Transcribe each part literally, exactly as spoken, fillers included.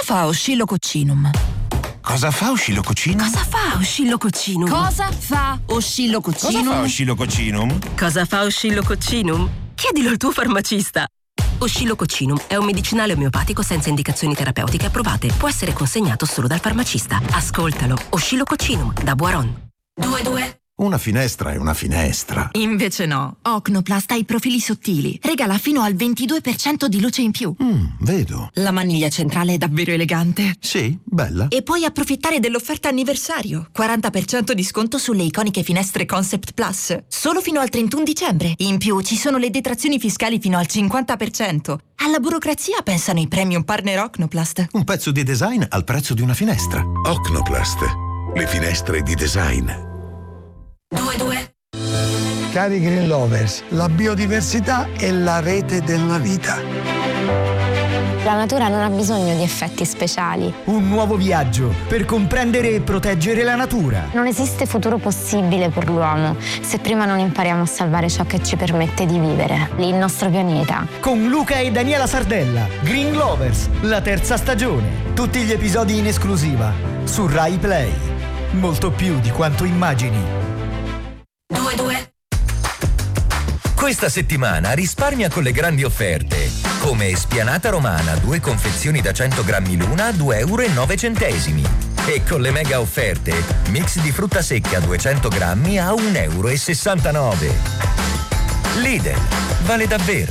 fa Oscillococcinum? Cosa fa Oscillococcinum? Cosa fa Oscillococcinum? Cosa fa Oscillococcinum? Cosa fa Oscillococcinum? Cosa fa Oscillococcinum? Chiedilo al tuo farmacista. Oscillococcinum è un medicinale omeopatico senza indicazioni terapeutiche approvate. Può essere consegnato solo dal farmacista. Ascoltalo. Oscillococcinum da Boiron. due due. Una finestra è una finestra. Invece no. Ocnoplast ha i profili sottili. Regala fino al ventidue per cento di luce in più. Mm, vedo. La maniglia centrale è davvero elegante. Sì, bella. E puoi approfittare dell'offerta anniversario. quaranta per cento di sconto sulle iconiche finestre Concept Plus. Solo fino al trentuno dicembre. In più ci sono le detrazioni fiscali fino al cinquanta per cento. Alla burocrazia pensano i premium partner Ocnoplast. Un pezzo di design al prezzo di una finestra. Ocnoplast. Le finestre di design. due due. Cari Green Lovers, la biodiversità è la rete della vita. La natura non ha bisogno di effetti speciali. Un nuovo viaggio per comprendere e proteggere la natura. Non esiste futuro possibile per l'uomo se prima non impariamo a salvare ciò che ci permette di vivere, il nostro pianeta. Con Luca e Daniela Sardella, Green Lovers, la terza stagione. Tutti gli episodi in esclusiva su Rai Play. Molto più di quanto immagini. due due. Questa settimana risparmia con le grandi offerte. Come spianata romana, due confezioni da cento grammi l'una a due euro e nove centesimi. E con le mega offerte, mix di frutta secca duecento grammi a un euro e sessantanove. Lidl, vale davvero.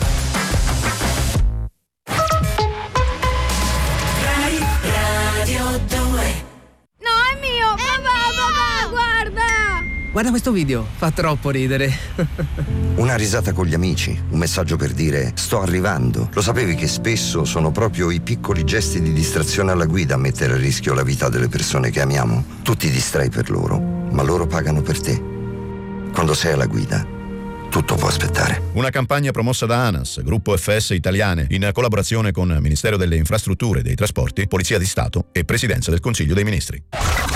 Rai Radio due. No, è mio! Papà, papà, guarda! Guarda questo video, fa troppo ridere. Una risata con gli amici, un messaggio per dire sto arrivando. Lo sapevi che spesso sono proprio i piccoli gesti di distrazione alla guida a mettere a rischio la vita delle persone che amiamo? Tu ti distrai per loro, ma loro pagano per te. Quando sei alla guida, tutto può aspettare. Una campagna promossa da ANAS, Gruppo F S Italiane, in collaborazione con Ministero delle Infrastrutture e dei Trasporti, Polizia di Stato e Presidenza del Consiglio dei Ministri.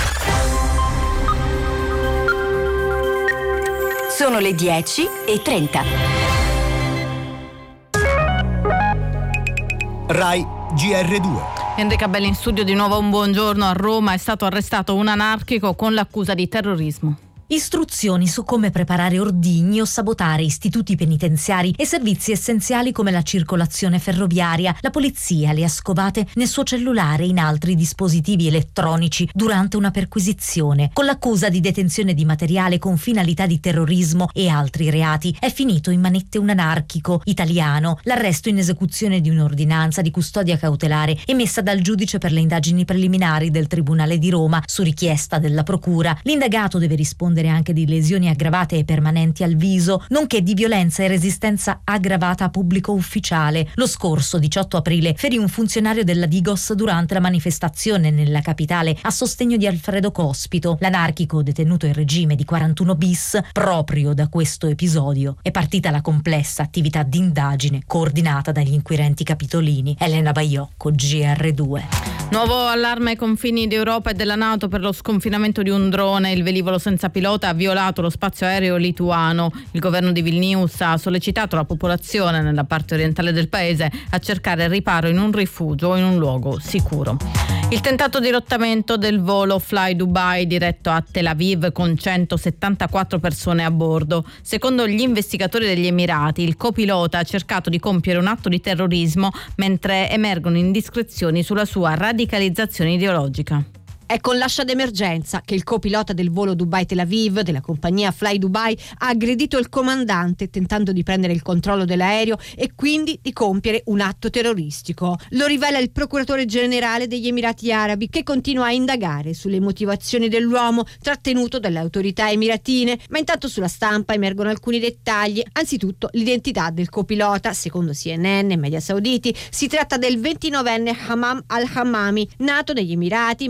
Sono le dieci e trenta. Rai G R due. Enrica Belli in studio, di nuovo un buongiorno. A Roma è stato arrestato un anarchico con l'accusa di terrorismo. Istruzioni su come preparare ordigni o sabotare istituti penitenziari e servizi essenziali come la circolazione ferroviaria. La polizia le ha scovate nel suo cellulare e in altri dispositivi elettronici durante una perquisizione. Con l'accusa di detenzione di materiale con finalità di terrorismo e altri reati è finito in manette un anarchico italiano. L'arresto in esecuzione di un'ordinanza di custodia cautelare emessa dal giudice per le indagini preliminari del Tribunale di Roma su richiesta della procura. L'indagato deve rispondere anche di lesioni aggravate e permanenti al viso, nonché di violenza e resistenza aggravata a pubblico ufficiale. Lo scorso diciotto aprile ferì un funzionario della Digos durante la manifestazione nella capitale a sostegno di Alfredo Cospito. L'anarchico, detenuto in regime di quarantuno bis, proprio da questo episodio è partita la complessa attività di indagine coordinata dagli inquirenti capitolini. Elena Baiocco, G R due. Nuovo allarme ai confini d'Europa e della NATO per lo sconfinamento di un drone. Il velivolo senza pilota ha violato lo spazio aereo lituano. Il governo di Vilnius ha sollecitato la popolazione nella parte orientale del paese a cercare riparo in un rifugio o in un luogo sicuro. Il tentato dirottamento del volo Fly Dubai diretto a Tel Aviv con centosettantaquattro persone a bordo. Secondo gli investigatori degli Emirati, il copilota ha cercato di compiere un atto di terrorismo mentre emergono indiscrezioni sulla sua radicalizzazione ideologica. È con l'ascia d'emergenza che il copilota del volo Dubai-Tel Aviv della compagnia Fly Dubai ha aggredito il comandante tentando di prendere il controllo dell'aereo e quindi di compiere un atto terroristico. Lo rivela il procuratore generale degli Emirati Arabi, che continua a indagare sulle motivazioni dell'uomo trattenuto dalle autorità emiratine, ma intanto sulla stampa emergono alcuni dettagli. Anzitutto l'identità del copilota. Secondo C N N e media sauditi si tratta del ventinovenne Hammam al-Hammami, nato negli Emirati ma di padre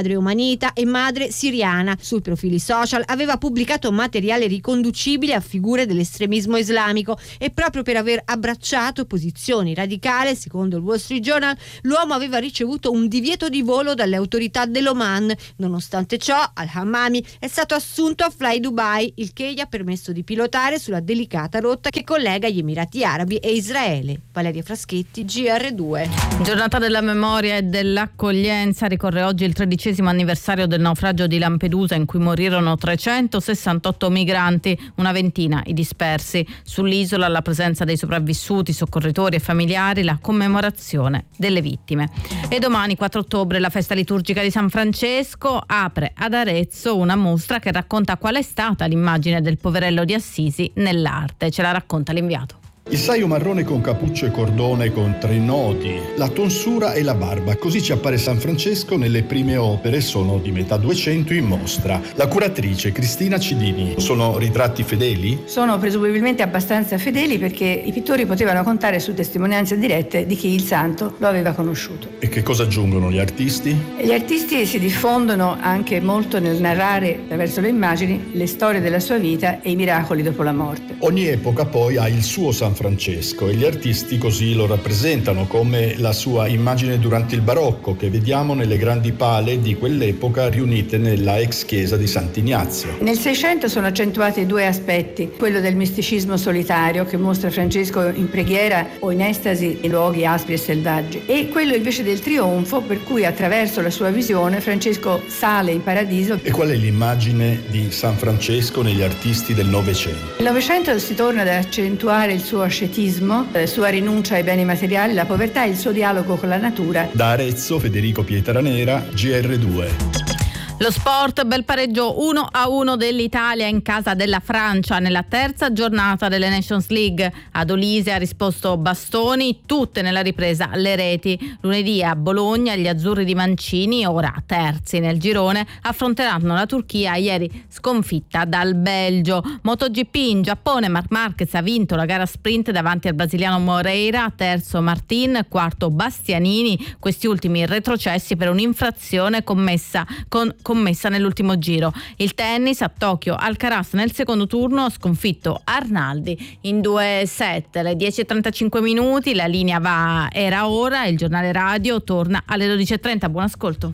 padre omanita e madre siriana. Sui profili social aveva pubblicato materiale riconducibile a figure dell'estremismo islamico e proprio per aver abbracciato posizioni radicali, secondo il Wall Street Journal, l'uomo aveva ricevuto un divieto di volo dalle autorità dell'Oman. Nonostante ciò, Al-Hammami è stato assunto a Fly Dubai, il che gli ha permesso di pilotare sulla delicata rotta che collega gli Emirati Arabi e Israele. Valeria Fraschetti, G R due. Giornata della memoria e dell'accoglienza. Ricorre oggi il tredicesimo anniversario del naufragio di Lampedusa, in cui morirono trecentosessantotto migranti, una ventina i dispersi. Sull'isola la presenza dei sopravvissuti, soccorritori e familiari, la commemorazione delle vittime. E domani, quattro ottobre, la festa liturgica di San Francesco. Apre ad Arezzo una mostra che racconta qual è stata l'immagine del poverello di Assisi nell'arte. Ce la racconta l'inviato. Il saio marrone con cappuccio e cordone con tre nodi, la tonsura e la barba. Così ci appare San Francesco nelle prime opere, sono di metà Duecento in mostra. La curatrice Cristina Cidini. Sono ritratti fedeli? Sono presumibilmente abbastanza fedeli, perché i pittori potevano contare su testimonianze dirette di chi il santo lo aveva conosciuto. E che cosa aggiungono gli artisti? Gli artisti si diffondono anche molto nel narrare attraverso le immagini le storie della sua vita e i miracoli dopo la morte. Ogni epoca poi ha il suo San Francesco e gli artisti così lo rappresentano, come la sua immagine durante il barocco che vediamo nelle grandi pale di quell'epoca riunite nella ex chiesa di Sant'Ignazio. Nel Seicento sono accentuati due aspetti: quello del misticismo solitario, che mostra Francesco in preghiera o in estasi in luoghi aspri e selvaggi, e quello invece del trionfo, per cui attraverso la sua visione Francesco sale in paradiso. E qual è l'immagine di San Francesco negli artisti del Novecento? Nel Novecento si torna ad accentuare il suo ascetismo, la sua rinuncia ai beni materiali, la povertà e il suo dialogo con la natura. Da Arezzo, Federico Pietranera, G R due. Lo sport, bel pareggio uno a uno dell'Italia in casa della Francia nella terza giornata delle Nations League. Ad Olise ha risposto Bastoni, tutte nella ripresa le reti. Lunedì a Bologna gli azzurri di Mancini, ora terzi nel girone, affronteranno la Turchia, ieri sconfitta dal Belgio. MotoGP in Giappone, Marc Marquez ha vinto la gara sprint davanti al brasiliano Moreira, terzo Martin, quarto Bastianini, questi ultimi retrocessi per un'infrazione commessa con commessa nell'ultimo giro. Il tennis, a Tokyo Alcaraz nel secondo turno ha sconfitto Arnaldi in due set. Le dieci e trentacinque minuti, la linea va Era Ora, il giornale radio torna alle dodici e trenta. Buon ascolto.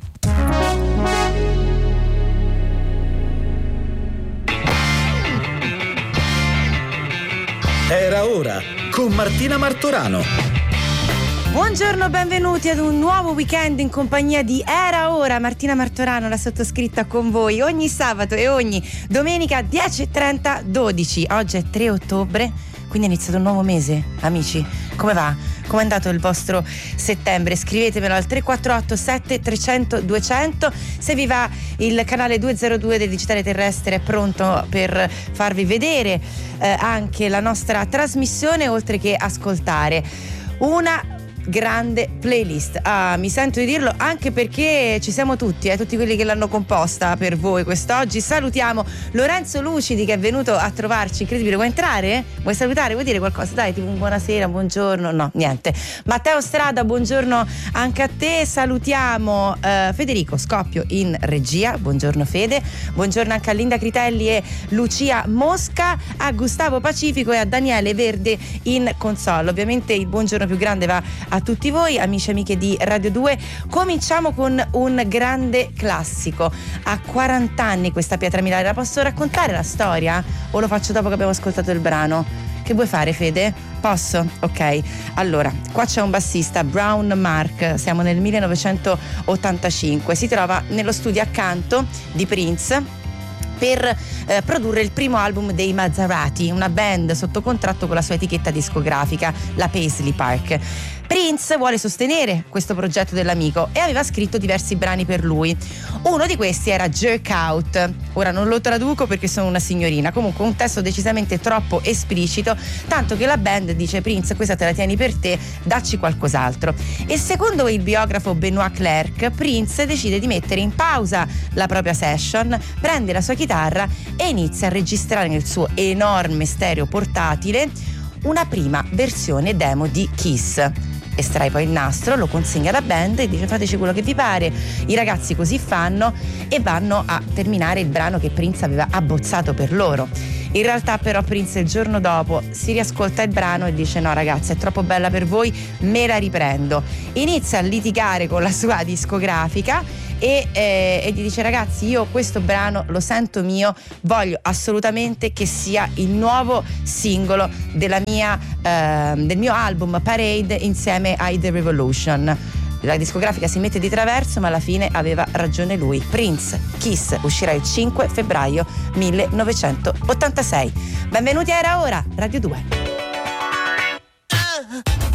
Era Ora con Martina Martorano. Buongiorno, benvenuti ad un nuovo weekend in compagnia di Era Ora. Martina Martorano, la sottoscritta, con voi ogni sabato e ogni domenica dieci e trenta dodici. Oggi è tre ottobre, quindi è iniziato un nuovo mese. Amici, come va? Come è andato il vostro settembre? Scrivetemelo al tre quattro otto sette trecento duecento. Se vi va, il canale duecentodue del Digitale Terrestre è pronto per farvi vedere eh, anche la nostra trasmissione, oltre che ascoltare una grande playlist. Ah, mi sento di dirlo anche perché ci siamo tutti, eh, tutti quelli che l'hanno composta per voi quest'oggi. Salutiamo Lorenzo Lucidi, che è venuto a trovarci. Incredibile, vuoi entrare? Vuoi salutare? Vuoi dire qualcosa? Dai, tipo un buonasera, buongiorno. No, niente. Matteo Strada, buongiorno anche a te. Salutiamo eh, Federico Scoppio in regia. Buongiorno Fede. Buongiorno anche a Linda Critelli e Lucia Mosca, a Gustavo Pacifico e a Daniele Verde in console. Ovviamente il buongiorno più grande va a tutti voi, amici e amiche di Radio due. Cominciamo con un grande classico. A quaranta anni questa pietra milare. La posso raccontare la storia? O lo faccio dopo che abbiamo ascoltato il brano? Che vuoi fare, Fede? Posso? Ok. Allora, qua c'è un bassista, Brown Mark, siamo nel millenovecentottantacinque. Si trova nello studio accanto di Prince per eh, produrre il primo album dei Maserati, una band sotto contratto con la sua etichetta discografica, la Paisley Park. Prince vuole sostenere questo progetto dell'amico e aveva scritto diversi brani per lui. Uno di questi era Jerk Out. Ora non lo traduco perché sono una signorina, comunque un testo decisamente troppo esplicito, tanto che la band dice: Prince, questa te la tieni per te, dacci qualcos'altro. E secondo il biografo Benoit Clerc, Prince decide di mettere in pausa la propria session, prende la sua chitarra e inizia a registrare nel suo enorme stereo portatile una prima versione demo di Kiss. estrae poi il nastro, lo consegna alla band e dice fateci quello che vi pare. I ragazzi così fanno e vanno a terminare il brano che Prince aveva abbozzato per loro. In realtà però Prince il giorno dopo si riascolta il brano e dice no ragazzi, è troppo bella per voi, me la riprendo. Inizia a litigare con la sua discografica e, eh, e gli dice ragazzi, io questo brano lo sento mio, voglio assolutamente che sia il nuovo singolo della mia, eh, del mio album Parade insieme ai The Revolution. La discografica si mette di traverso, ma alla fine aveva ragione lui. Prince, Kiss, uscirà il cinque febbraio millenovecentottantasei. Benvenuti a Era Ora, Radio due.